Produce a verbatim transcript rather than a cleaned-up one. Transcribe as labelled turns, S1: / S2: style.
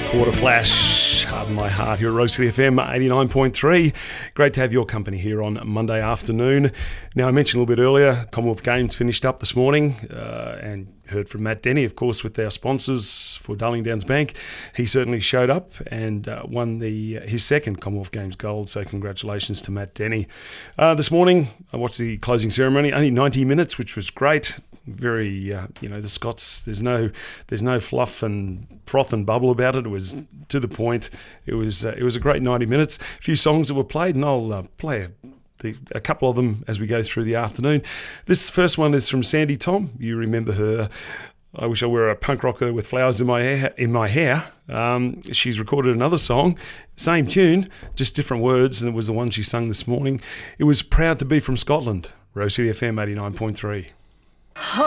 S1: Quarter Flash, Harden My Heart here at Rose City F M eighty-nine point three. Great to have your company here on Monday afternoon. Now, I mentioned a little bit earlier, Commonwealth Games finished up this morning uh, and heard from Matt Denny, of course, with our sponsors for Darling Downs Bank. He certainly showed up and uh, won the his second Commonwealth Games gold, so congratulations to Matt Denny. Uh, this morning, I watched the closing ceremony, only ninety minutes, which was great. Very, uh, you know, the Scots, there's no there's no fluff and froth and bubble about it. It was to the point. It was uh, it was a great ninety minutes. A few songs that were played, and I'll uh, play a, the, a couple of them as we go through the afternoon. This first one is from Sandy Tom. You remember her. I wish I were a punk rocker with flowers in my hair. In my hair. Um, she's recorded another song, same tune, just different words, and it was the one she sung this morning. It was Proud to Be from Scotland. Rose City F M eighty-nine point three.